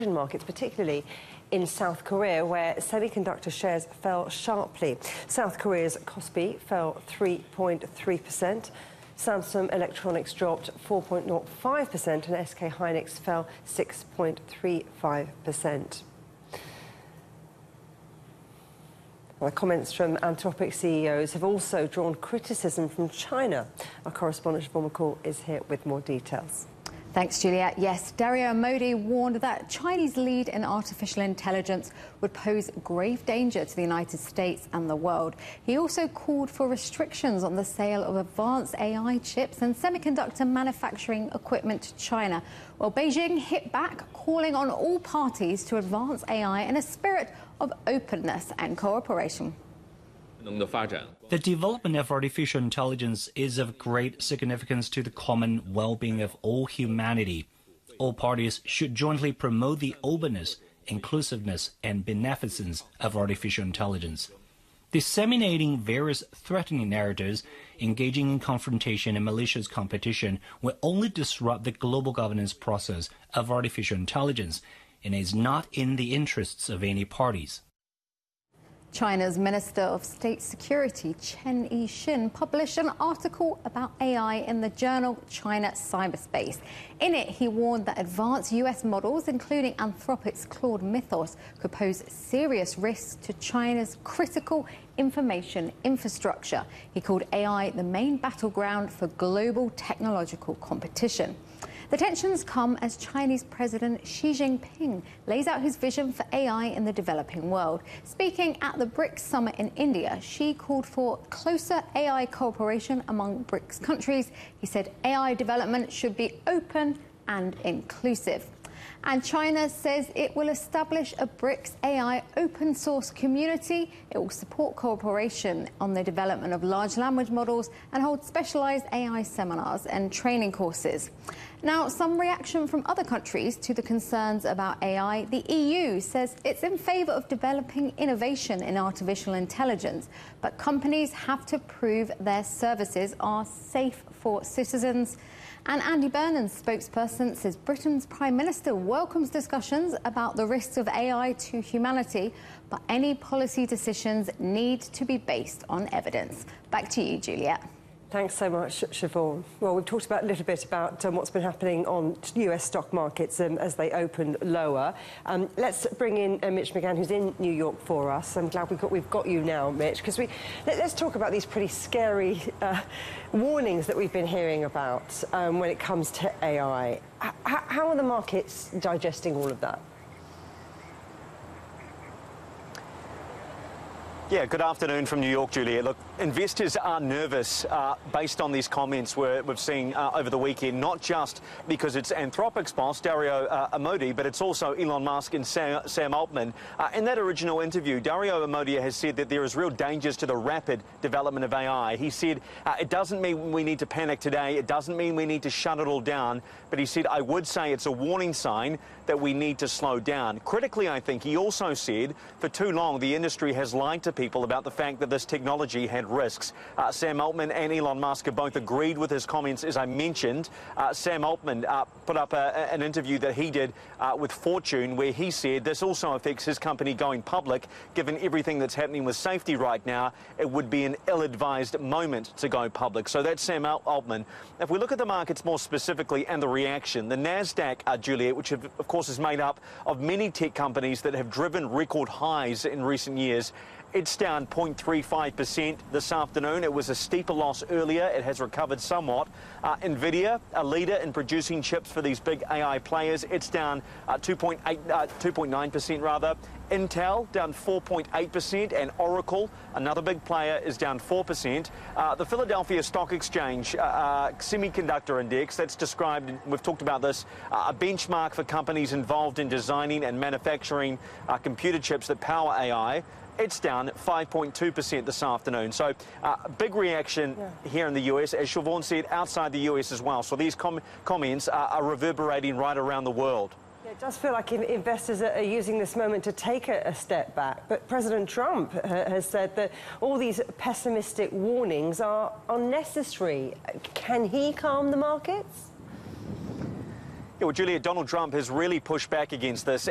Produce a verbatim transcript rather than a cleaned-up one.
markets, particularly in South Korea, where semiconductor shares fell sharply. South Korea's Kospi fell three point three percent. Samsung Electronics dropped four point zero five percent and S K Hynix fell six point three five percent. Well, comments from Anthropic C E Os have also drawn criticism from China. Our correspondent Siobhan McCall is here with more details. Thanks, Juliet. Yes, Dario Amodei warned that Chinese lead in artificial intelligence would pose grave danger to the United States and the world. He also called for restrictions on the sale of advanced A I chips and semiconductor manufacturing equipment to China, while Beijing hit back, calling on all parties to advance A I in a spirit of openness and cooperation. The development of artificial intelligence is of great significance to the common well-being of all humanity. All parties should jointly promote the openness, inclusiveness, and beneficence of artificial intelligence. Disseminating various threatening narratives, engaging in confrontation and malicious competition will only disrupt the global governance process of artificial intelligence and is not in the interests of any parties. China's Minister of State Security, Chen Yixin, published an article about A I in the journal China Cyberspace. In it, he warned that advanced U S models, including Anthropic's Claude Mythos, could pose serious risks to China's critical information infrastructure. He called A I the main battleground for global technological competition. The tensions come as Chinese President Xi Jinping lays out his vision for A I in the developing world. Speaking at the BRICS summit in India, Xi called for closer A I cooperation among BRICS countries. He said A I development should be open and inclusive. And China says it will establish a BRICS A I open source community. It will support cooperation on the development of large language models and hold specialized A I seminars and training courses. Now, some reaction from other countries to the concerns about A I. The E U says it's in favor of developing innovation in artificial intelligence, but companies have to prove their services are safe for citizens. And Andy Burnham's spokesperson says Britain's Prime Minister welcomes discussions about the risks of A I to humanity, but any policy decisions need to be based on evidence. Back to you, Juliet. Thanks so much, Siobhan. Well, we've talked about a little bit about um, what's been happening on U S stock markets um, as they open lower. Um, let's bring in uh, Mitch McGann, who's in New York for us. I'm glad we've got, we've got you now, Mitch, because we let, let's talk about these pretty scary uh, warnings that we've been hearing about um, when it comes to A I. H how are the markets digesting all of that? Yeah, good afternoon from New York, Juliet. Look, investors are nervous uh, based on these comments we're, we've seen uh, over the weekend, not just because it's Anthropic's boss, Dario uh, Amodei, but it's also Elon Musk and Sam, Sam Altman. Uh, in that original interview, Dario Amodei has said that there is real dangers to the rapid development of A I. He said uh, it doesn't mean we need to panic today, it doesn't mean we need to shut it all down, but he said, I would say it's a warning sign that we need to slow down. Critically, I think he also said for too long the industry has lied to people people about the fact that this technology had risks. Uh, Sam Altman and Elon Musk have both agreed with his comments, as I mentioned. Uh, Sam Altman uh, put up a, an interview that he did uh, with Fortune, where he said this also affects his company going public. Given everything that's happening with safety right now, it would be an ill-advised moment to go public. So that's Sam Altman. If we look at the markets more specifically and the reaction, the NASDAQ, uh, Juliet, which have, of course is made up of many tech companies that have driven record highs in recent years, it's down zero point three five percent this afternoon. It was a steeper loss earlier. It has recovered somewhat. Uh, NVIDIA, a leader in producing chips for these big A I players, it's down uh, two point nine percent rather. Intel down four point eight percent, and Oracle, another big player, is down four percent. Uh, the Philadelphia Stock Exchange uh, uh, Semiconductor Index, that's described, we've talked about this, uh, a benchmark for companies involved in designing and manufacturing uh, computer chips that power A I. It's down five point two percent this afternoon. So uh, big reaction yeah. here in the U S, as Siobhan said, outside the U S as well. So these com comments are, are reverberating right around the world. Yeah, it does feel like investors are using this moment to take a, a step back. But President Trump has said that all these pessimistic warnings are unnecessary. Can he calm the markets? Yeah, well, Juliet, Donald Trump has really pushed back against this.